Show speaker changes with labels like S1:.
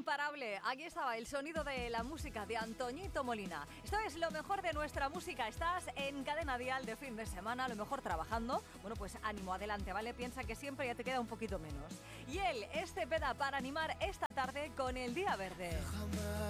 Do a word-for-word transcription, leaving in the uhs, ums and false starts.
S1: Imparable. Aquí estaba el sonido de la música de Antoñito Molina. Esto es lo mejor de nuestra música. Estás en Cadena Dial de fin de semana, a lo mejor trabajando. Bueno, pues ánimo, adelante, ¿vale? Piensa que siempre ya te queda un poquito menos. Y él, este peda para animar esta tarde con el Día Verde.